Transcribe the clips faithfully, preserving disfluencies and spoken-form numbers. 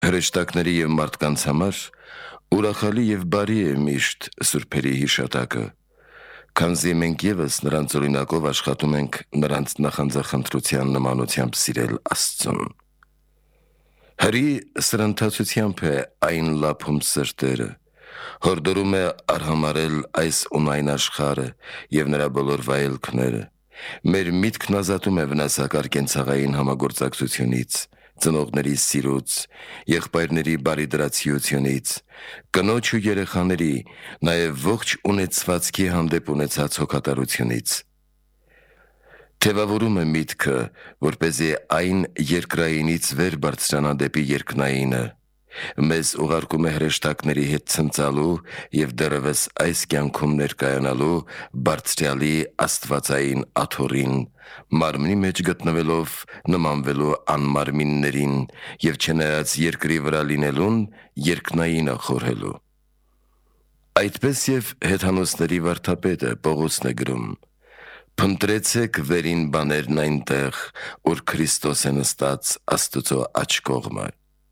Հրեշտակների և մարդկանց համար ուրախալի և բարի է միշտ սուրբերի հիշատակը, քանզի մենք ևս նրանց օրինակով աշխատում ենք նրանց նախանձախնդրության նմանությամբ սիրել Աստծուն։ Հրի սրընթացությամբ է այն լափում սրտերը, հորդորում է արհամարհել այս ունայն աշխարհը և նրա բոլոր վայելքները, մեր միտքն ազատում է վնասակար կենցաղային համագործակցությունից, ծնողների սիրուց, եղբայրների բարիդրացիությունից, կնոջ ու երեխաների, նաև ողջ ունեցվածքի հանդեպ ունեցած հոգատարությունից։ Թևավորում է միտքը, որպեսզի այն երկրայինից վեր բարձրանա դեպի երկնայինը, մեզ ուղարկում է հրեշտակների հետ ցնծալու և դեռևս այս կյանքում ներկայանալու Բարձրյալի աստվածային աթոռին, մարմնի մեջ գտնվելով նմանվելու անմարմիններին և չնայած երկրի վրա լինելուն, երկնայինը խորհելու։ Այդպես և հեթանոսների վարդապետը Պողոսն է գրում. «Փնտրեցեք վերին բաներն այնտեղ, ուր Քրիստոս է նստած Աստծո աջ կողմը»։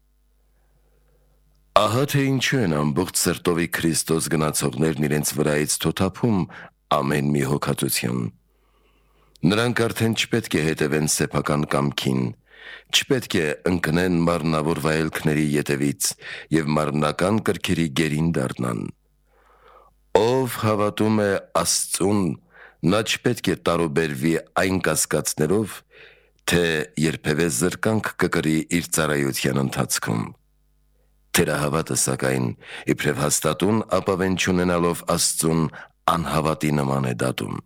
Ահա թե ինչու են ամբողջ սրտովի Քրիստոս գնացողներն իրենց վրայից թոթափում ամեն մի հոգածություն։ Նրանք արդեն չպետք է հետևեն սեփական կամքին, չպետք է ընկնեն մարմնավոր վայելքների ետևից և մարմնական կրքերի գերին դառնան։ Ով հավատում է Աստծուն, նա չպետք է տարուբերվի այն կասկածներով, թե երբևէ զրկանք կկրի իր ծառայության ընթացքում։ Թերահավատը, սակայն, իբրև հաստատուն ապավեն չունենալով Աստծուն, անհավատի նման է դատում։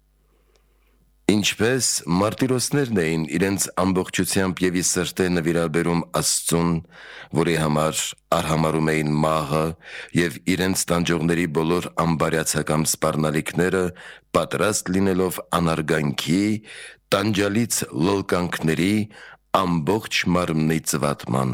Ինչպես մարտիրոսներն էին իրենց ամբողջությամբ և ի սրտե նվիրաբերում Աստծուն, որի համար արհամարհում էին մահը և իրենց տանջողների բոլոր անբարյացակամ սպառնալիքները, պատրաստ լինելով անարգանքի, տանջալից լոլկանքների, ամբողջ մարմնի ծվատման։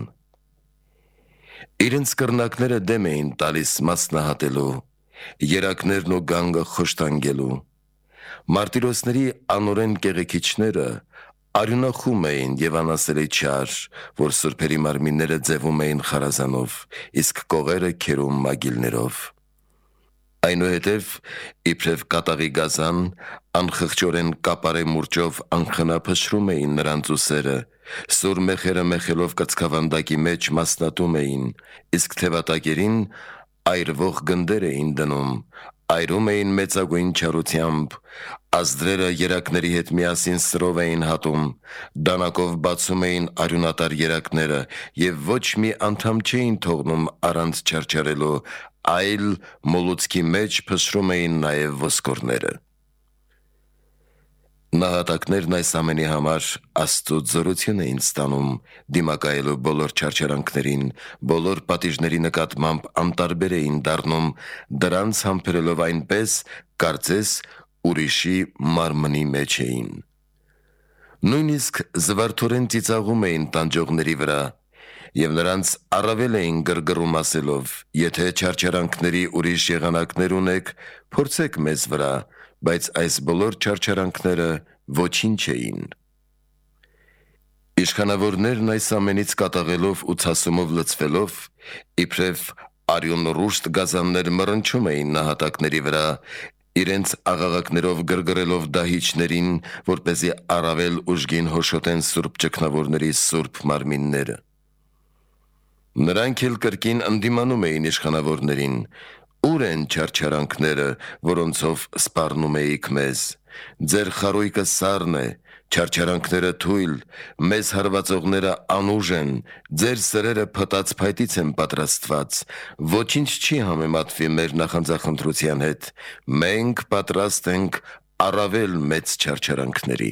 Իրենց կռնակները դեմ էին տալիս մասնահատելու, երակներն ու գանգը խոշտանգելու։ Մարտիրոսների անօրեն կեղեքիչները արյունախում էին և անասելի չար, որ սուրբերի մարմինները ձևում էին խարազանով, իսկ կողերը քերում մագիլներով։ Այնուհետև, իբրև կատաղի գազան, անխղճորեն կապարե մուրճով անխնա փշրում էին նրանց ուսերը, սուր մեխերը մեխելով կրծքավանդակի մեջ մասնատում էին, իսկ թևատակերին այրվող գնդեր էին դնում, այրում էին մեծագույն չարությամբ, ազդրերը երակների հետ միասին սրով էին հատում, դանակով բացում էին արյունատար երակները և ոչ մի անդամ չէին թողնում առանց չարչարելու, այլ մոլուցքի մեջ փշրում էին նաև ոսկորները։ Նահատակներն այս ամենի համար Աստծուց զորություն էին ստանում, դիմակայելու բոլոր չարչարանքներին, բոլոր պատիժների նկատմամբ անտարբեր էին դառնում, դրանց համբերելով այնպես, կարծես ուրիշի մարմնի մեջ էին։ Նույնիսկ զվարթորեն ծիծաղում էին տանջողների վրա և նրանց առավել էին գրգռում ասելով. «Եթե չարչարանքների ուրիշ եղանակներ ունեք, փորձեք մեզ վրա», բայց այս բոլոր չարչարանքները ոչինչ էին։ Իշխանավորներն այս ամենից կատաղելով ու ցասումով լցվելով, իբրև արյունռուշտ գազաններ մռնչում էին նահատակների վրա, իրենց աղաղակներով գրգռելով դահիճներին, որպեսզի առավել ուժգին հոշոտեն սուրբ ճգնավորների սուրբ մարմինները։ Նրանք էլ կրկին ընդդիմանում էին իշխանավորներին. «Ո՞ւր են չարչարանքները, որոնցով սպառնում էիք մեզ։ Ձեր խարույկը սառն է, չարչարանքները թույլ, մեզ հարվածողները անուժ են, ձեր սրերը փտած փայտից են պատրաստված, ոչինչ չի համեմատվի մեր նախանձախնդրության հետ, մենք պատրաստ ենք առավել մեծ չարչարանքների»։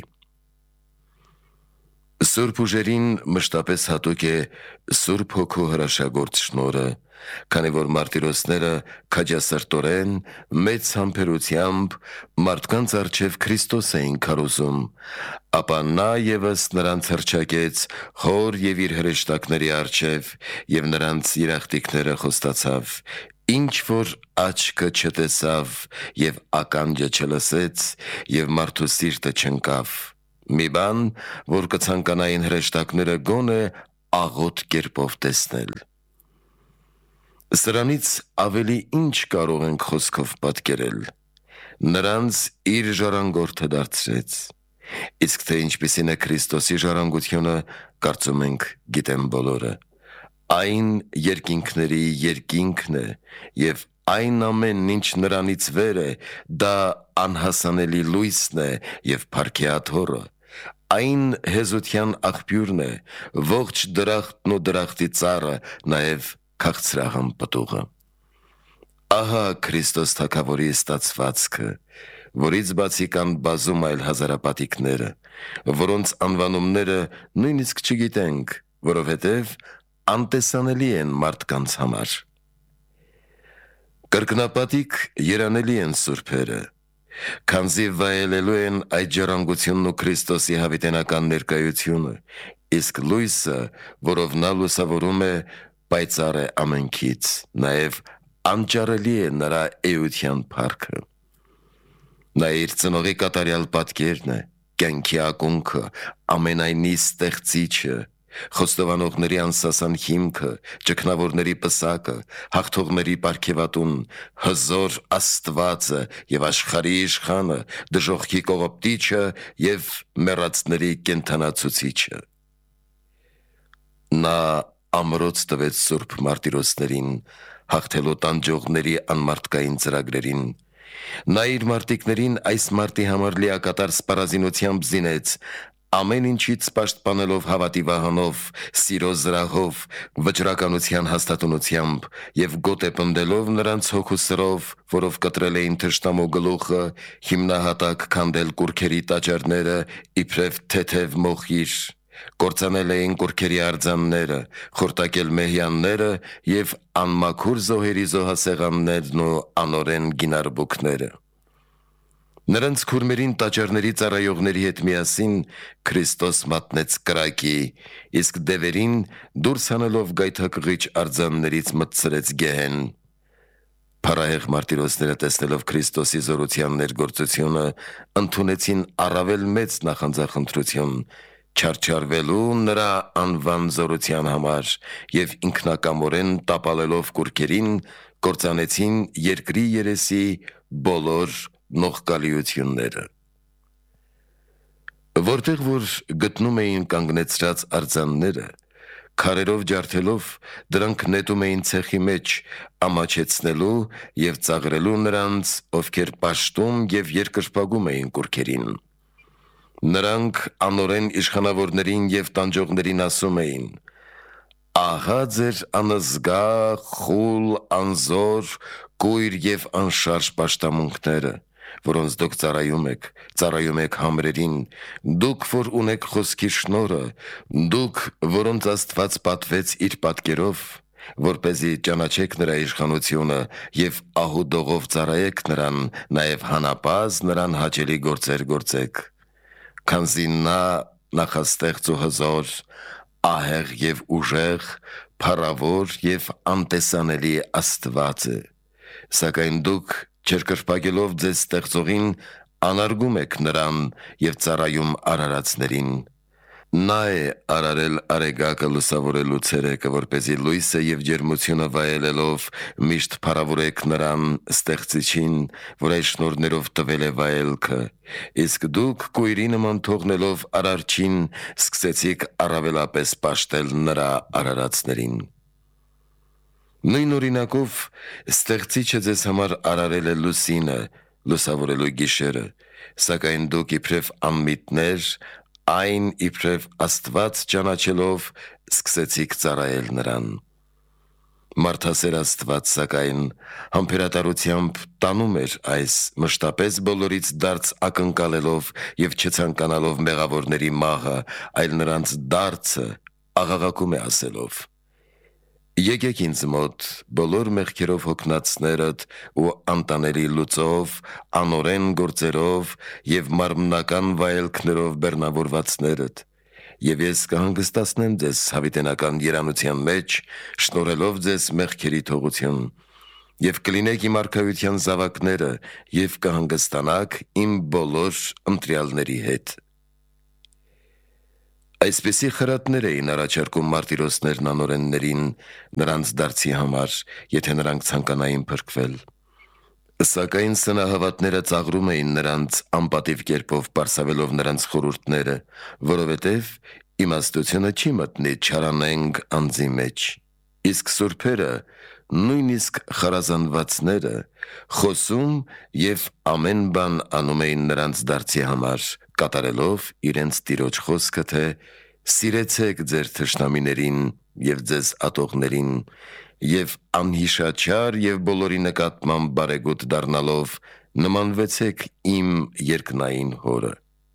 Սուրբ ուժերին մշտապես հատուկ է Սուրբ Հոգու հրաշագործ շնորհը, քանի որ մարտիրոսները քաջասրտորեն, մեծ համբերությամբ մարդկանց առջև Քրիստոս էին քարոզում, ապա նա ևս նրանց հռչակեց հոր և իր հրեշտակների առջև և նրանց երախտիկները խոստացավ. «Ինչ որ աչքը չտեսավ և ականջը չլսեց և մարդու սիրտը չընկավ»։ Մի բան, որ կցանկանային հրեշտակները գոնե աղոտ կերպով տեսնել։ Սրանից ավելի ինչ կարող ենք խոսքով պատկերել։ Նրանց իր ժառանգորդը դարձրեց։ Իսկ թե ինչպիսին է Քրիստոսի ժառանգությունը, կարծում ենք գիտեն բոլորը։ Այն երկինքների երկինքն է, եւ այն ամենն ինչ նրանից վեր է, դա անհասանելի լույսն է եւ փարքեաթոռը։ Այն հեզության աղբյուրն է, ողջ դրախտն ու դրախտի ծառը, նաեւ քաղցրահամ պտուղը։ Ահա Քրիստոս թագավորի ստացվածքը, որից բացի կան բազում այլ հազարապատիկները, որոնց անվանումները նույնիսկ չգիտենք, որովհետև անտեսանելի են մարդկանց համար։ Կրկնապատիկ երանելի են սուրբերը, քանզի վայելելու են այդ ժառանգությունն ու Քրիստոսի հավիտենական ներկայությունը, իսկ լույսը, որով նա լուսավորում է, պայծառ է ամենքից, նաև անճարելի է նրա էության փառքը։ Նա իր ծնողի կատարյալ պատկերն է, կյանքի ակունքը, ամենայնի ստեղծիչը, խոստովանողների անսասան հիմքը, ճգնավորների պսակը, հաղթողների պարգևատուն, հզոր Աստվածը եւ աշխարհի իշխանը, դժոխքի կողոպտիչը եւ մեռածների կենդանացուցիչը։ Նա ամրոց տվեց սուրբ մարտիրոսներին, հաղթելով տանջողների անմարդկային ծրագրերին։ Նա իր մարտիկներին այս մարտի համար լիակատար սպառազինությամբ զինեց, ամեն ինչից պաշտպանելով հավատի վահանով, սիրո զրահով, վճռականության հաստատունությամբ եւ գոտ է պնդելով նրանց հոգու սրով, որով կտրել էին թշնամու գլուխը, հիմնահատակ քանդել կուրքերի տաճարները, իբրև թեթև մոխիր, կործանել էին կուրքերի արձանները, խորտակել մեհյանները եւ անմաքուր զոհերի զոհասեղաններն ու անօրեն գինարբուքները։ Նրանց քուրմերին տաճարների ծառայողների հետ միասին Քրիստոս մատնեց կրակի, իսկ դևերին դուրս հանելով գայթակղիչ արձաններից մտցրեց գեհեն։ Փառահեղ մարտիրոսները տեսնելով Քրիստոսի զորության ներգործությունը, ընդունեցին առավել մեծ նախանձախնդրություն, չարչարվելու նրա անվան զորության համար եւ ինքնակամորեն տապալելով կուրքերին, կործանեցին երկրի երեսի բոլոր նողկալիությունները։ Որտեղ որ գտնում էին կանգնեցրած արձանները, քարերով ջարդելով, դրանք նետում էին ցեխի մեջ, ամաչեցնելու եւ ծաղրելու նրանց, ովքեր պաշտում եւ երկրպագում էին կուրքերին։ Նրանք անօրեն իշխանավորներին եւ տանջողներին ասում էին. «Ահա ձեր անզգա, խուլ, անզոր, կույր եւ անշարժ պաշտամունքները, որոնց դուք ծառայում եք, ծառայում եք համրերին, դուք, որ ունեք խոսքի շնորհը, դուք, որոնց Աստված պատվեց իր պատկերով, որպեսզի ճանաչեք նրա իշխանությունը եւ ահուդողով ծառայեք նրան, նաեւ հանապազ նրան հաճելի գործեր գործեք, քանզի նա նախաստեղծ ու հզոր, ահեղ եւ ուժեղ, փառավոր եւ անտեսանելի Աստված է, սակայն դուք չերկրպագելով ձեզ ստեղծողին անարգում եք նրան եւ ծառայում արարածներին։ Նա է արարել արեգակը լուսավորելու ցերեկը, որպեսզի լույսը եւ ջերմությունը վայելելով միշտ փառավորեք նրան ստեղծիչին, որ այդ շնորհներով տվել է վայելքը, իսկ դուք կույրի նման թողնելով արարչին, սկսեցիք առավելապես պաշտել նրա արարածներին։ Նույն օրինակով ստեղծիչը ձեզ համար արարել է լուսինը, լուսավորելու գիշերը, սակայն դուք իբրև անմիտներ, այն իբրև Աստված ճանաչելով սկսեցիք ծառայել նրան։ Մարդասեր Աստված սակայն համբերատարությամբ տանում էր այս մշտապես բոլորից դարձ ակնկալելով եւ չցանկանալով մեղավորների մահը, այլ նրանց դարձը աղաղակում է ասելով. «Եկեք ինձ մոտ բոլոր մեղքերով հոգնածներդ ու անտանելի լուծով, անօրեն գործերով եւ մարմնական վայելքներով բեռնավորվածներդ, եւ ես կհանգստացնեմ ձեզ հավիտենական երանության մեջ, շնորհելով ձեզ մեղքերի թողություն, եւ կլինեք իմ արքայության զավակները եւ կհանգստանաք իմ բոլոր ընտրյալների հետ»։ Այսպիսի խրատներ էին առաջարկում մարտիրոսներն անօրեններին նրանց դարձի համար, եթե նրանք ցանկանային փրկվել։ Սակայն սնահավատները ծաղրում էին նրանց անպատիվ կերպով պարսավելով նրանց խորհուրդները, որովհետև իմաստությունը չի մտնի չարանենգ անձի մեջ։ Իսկ սուրբերը, նույնիսկ խարազանվածները, խոսում և ամեն բան անում էին նրանց դարձի համար, կատարելով իրենց Տիրոջ խոսքը, թե «Սիրեցեք ձեր թշնամիներին և ձեզ ատողներին, և անհիշաչար և բոլորի նկատմամբ բարեգութ դառնալով նմանվեցեք իմ երկնային Հորը»։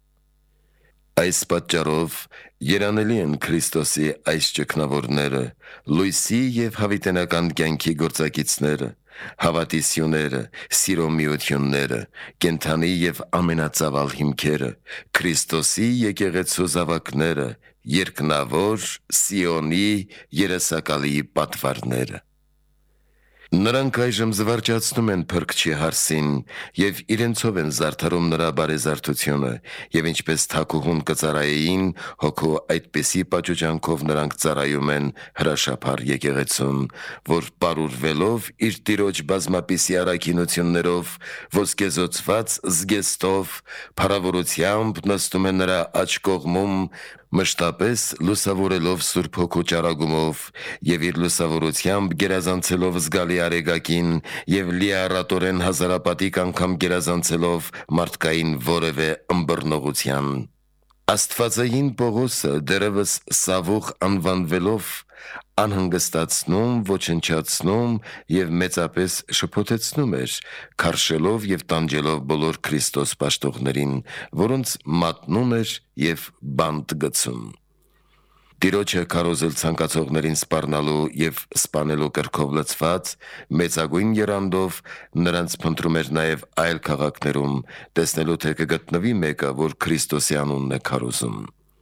Այս պատճառով երանելի են Քրիստոսի այս ճգնավորները, լույսի և հավիտենական կյանքի գործակիցները, հավատի սյուները, սիրո միությունները, կենդանի և ամենածավալ հիմքերը, Քրիստոսի եկեղեցու զավակները, երկնավոր Սիոնի երեսակալի պատվարները։ Նրանք այժմ զվարճացնում են Փրկչի հարսին և իրենցով են զարդարում նրա բարեզարդությունը, և ինչպես թագուհուն կծառայեին, Հոգու այդպիսի պաճուճանքով նրանք ծառայում են հրաշափառ եկեղեցուն, որ պարուրվելով իր Տիրոջ բազմապիսի առաքինություններով, ոսկեզօծված զգեստով, փառավորությամբ նստում է նրա աջ կողմում, մշտապես լուսավորելով Սուրբ Հոգու ճառագումով և իր լուսավորությամբ գերազանցելով զգալի Արեգակին և լիառատորեն հազարապատիկ անգամ գերազանցելով մարդկային որևէ ըմբռնողության։ Աստվածային Պողոսը դեռևս Սավուխ անվանվելով անհանգստացնում, ոչնչացնում և մեծապես շփոթեցնում էր, քարշելով և տանջելով բոլոր Քրիստոս պաշտողներին, որոնց մատնում էր և բանտ գցում։ Տիրոջը քարոզել ցանկացողներին սպառնալու և սպանելու կրքով լցված, մեծագույն եռանդով նրանց փնտրում էր նաև այլ քաղաքներում, տեսնելու թե կգտնվի մեկը, որ Քրիստոսի անունն է քարոզում։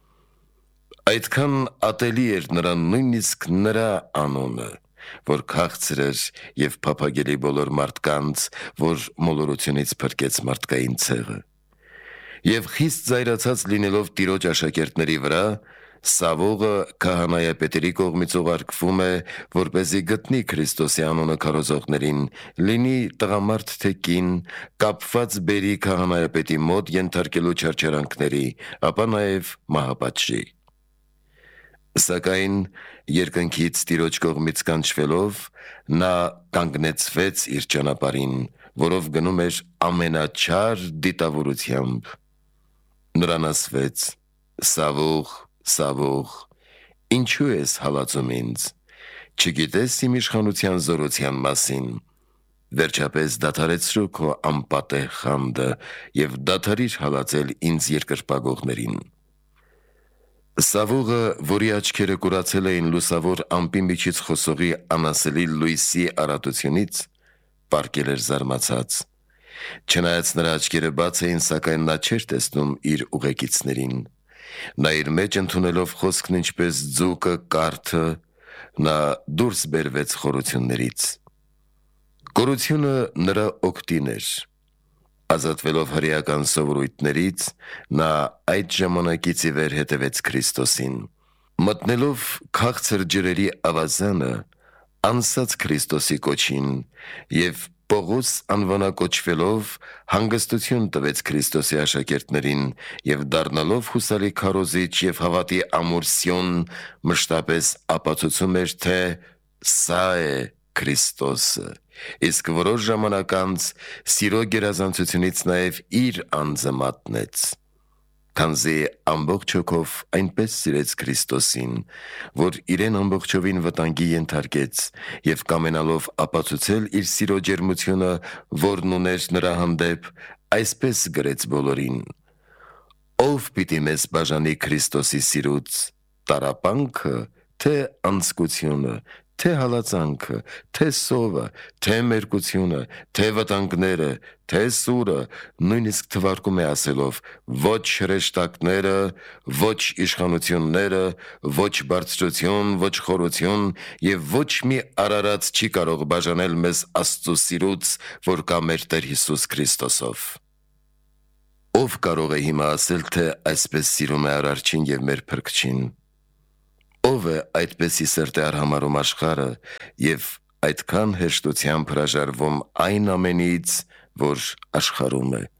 Այդքան ատելի էր նրան նույնիսկ նրա անունը, որ քաղցր էր և փափագելի բոլոր մարդկանց, որ մոլորությունից փրկեց մարդկային ցեղը։ Եվ խիստ զայրացած լինելով Տիրոջ աշակերտների վրա, Սավուղը քահանայապետերի կողմից ուղարկվում է, որպեսզի գտնի Քրիստոսի անունը քարոզողներին, լինի տղամարդ թե կին, կապված բերի քահանայապետի մոտ ենթարկելու չարչարանքների, ապա նաև մահապատժի։ Սակայն երկնքից Տիրոջ կողմից կանչվելով, նա կանգնեցվեց իր ճանապարհին, որով գնում էր ամենաչար դիտավորությամբ։ Նրան ասվեց. «Սավուղ, Սավուղ, ինչու ես հալածում ինձ, չգիտես իմ իշխանության զորության մասին, վերջապես դադարեցրու քո անպատեհ խանդը և դադարիր հալածել ինձ երկրպագողներին»։ Սավուղը, որի աչքերը կուրացել էին լուսավոր ամպի միջից խոսողի անասելի լույսի արատությունից, պառկել էր զարմացած։ Չնայած նրա աչքերը բաց էին, սակայն նա չէր տեսնում իր ուղեկիցներին։ Նա իր մեջ ընդունելով խոսքն ինչպես ձուկը կարթը, նա դուրս բերվեց խորություններից։ Կորությունը նրա օգտին էր։ Ազատվելով հրեական սովորույթներից, նա այդ ժամանակից ի վեր հետևեց Քրիստոսին։ Մտնելով քաղցր ջրերի ավազանը, անսաց Քրիստոսի կոչին և Պողոս անվանակոչվելով հանգստություն տվեց Քրիստոսի աշակերտներին և դառնալով հուսալի քարոզիչ և հավատի ամուր Սիոն, մշտապես ապացուցում էր, թե սա է Քրիստոսը, իսկ որոշ ժամանակ անց սիրո գերազանցությունից նաև իր անձը մատնեց։ Քանզի ամբողջ հոգով այնպես սիրեց Քրիստոսին, որ իրեն ամբողջովին վտանգի ենթարկեց և կամենալով ապացուցել իր սիրո ջերմությունը, որն ուներ նրա հանդեպ, այսպես գրեց բոլորին. «Ո՞վ պիտի մեզ բաժանի Քրիստոսի սիրուց, տառապանքը, թե անձկությունը, թե հալածանքը, թե սովը, թե մերկությունը, թե վտանգները, թե սուրը», նույնիսկ թվարկում է ասելով. «Ոչ հրեշտակները, ոչ իշխանությունները, ոչ բարձրություն, ոչ խորություն և ոչ մի արարած չի կարող բաժանել մեզ Աստծու սիրուց, որ կա մեր Տեր Հիսուս Քրիստոսով»։ Ով կարող է հիմա ասել, թե այսպես սիրում է Արարչին եւ մեր Փրկչին։ Ով է այդպեսի սրտե արհամարում աշխարհը եւ այդքան հեշտությամբ հրաժարվում այն ամենից, որ աշխարհում է։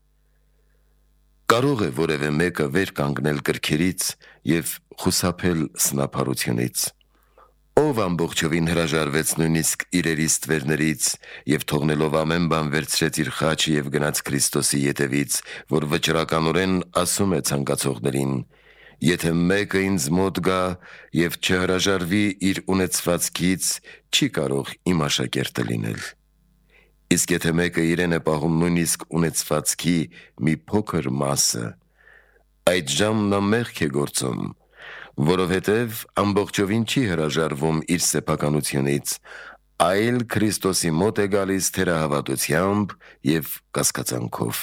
Կարող է որևէ մեկը վեր կանգնել կրքերից եւ խուսափել սնափարությունից։ Ով ամբողջովին հրաժարվեց նույնիսկ իրերի ստվերներից եւ թողնելով ամեն բան վերցրեց իր խաչը եւ գնաց Քրիստոսի ետևից, որ վճռականորեն ասում է ցանկացողներին. «Եթե մեկը ինձ մոտ գա եւ չհրաժարվի իր ունեցվածքից, չի կարող իմ աշակերտը լինել»։ Իսկ եթե մեկը իրեն է պահում նույնիսկ ունեցվածքի մի փոքր մասը, այդ ժամն նա մեղք է գործում, որովհետև ամբողջովին չի հրաժարվում իր սեփականությունից, այլ Քրիստոսի մոտ է գալիս թերահավատությամբ եւ կասկածանքով։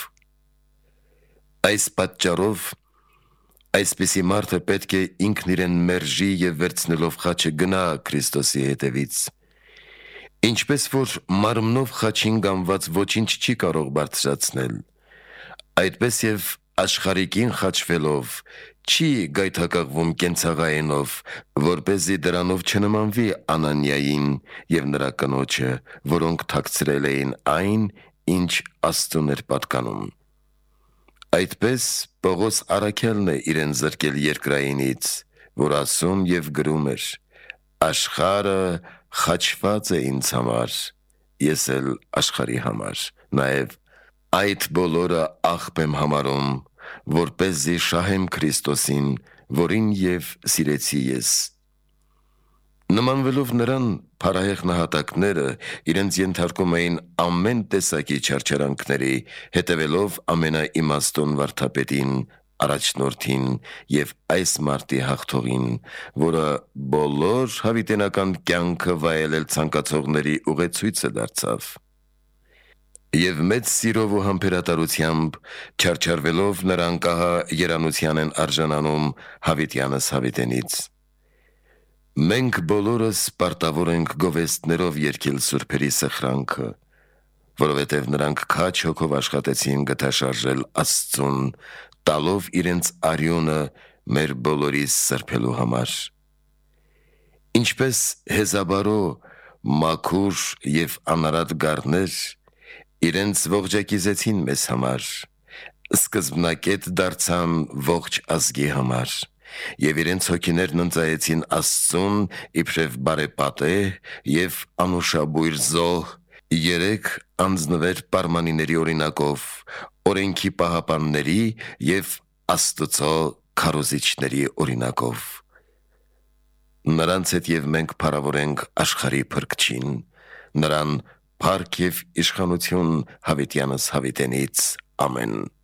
Այս պատճառով այսպիսի մարդը պետք է ինքն իրեն մերժի եւ վերցնելով խաչը գնա Քրիստոսի հետևից։ Ինչպես որ մարմնով խաչին գամված ոչինչ չի կարող բարձրացնել, այդպես եւ աշխարհիկին խաչվելով չի գայթակղվում կենցաղայինով, որպեսզի դրանով չնմանվի Անանիային եւ նրա կնոջը, որոնք թաքցրել էին այն, ինչ Աստծուն էր պատկանում։ Այդպես Պողոս առաքյալն է իրեն զրկել երկրայինից, որ ասում եւ գրում էր. «Աշխարհը խաչված է ինձ համար, ես էլ աշխարհի համար»։ Նաեւ այդ բոլորը աղբ եմ համարում, որպեսզի շահեմ Քրիստոսին, որին եւ սիրեցի ես։ Նմանվելով նրան, փառահեղ նահատակները իրենց ենթարկում էին ամեն տեսակի չարչարանքների, հետևելով ամենաիմաստուն վարդապետին, առաջնորդին եւ այս մարտի հաղթողին, որը բոլոր հավիտենական կյանքը վայելել ցանկացողների ուղեցույցը դարձավ։ Եվ մեծ սիրով ու համբերատարությամբ չարչարվելով նրան կահա երանության են արժանանում հավիտյանս հավիտենից։ Մենք բոլորս պարտավոր ենք գովեստներով երգել սուրբերի սխրանքը, որովհետև նրանք քաչ հոգով աշխատեցին գթաշարժել Աստծուն, տալով իրենց արյունը մեր բոլորիս սրբելու համար։ Ինչպես հեզաբարո, մաքուր եւ անարատ գառներ իրենց ողջակիզեցին մեզ համար, սկզբնակետ դարձան ողջ ազգի համար, եւ իրենց հոգիներն ընծայեցին Աստծուն իբրև բարեպատեհ եւ անուշաբույր զոհ, երեք անձնվեր պարմանիների օրինակով, օրենքի պահապանների եւ Աստծո քարոզիչների օրինակով։ Նրանց հետ եւ մենք փառավորենք աշխարհի Փրկչին, նրան փառք եւ իշխանություն հավիտյանս հավիտենից։ Ամեն։